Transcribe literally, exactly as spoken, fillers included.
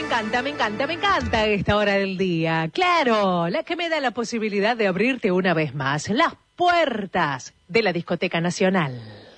encanta, me encanta, me encanta esta hora del día. Claro, la que me da la posibilidad de abrirte una vez más las puertas de la Discoteca Nacional.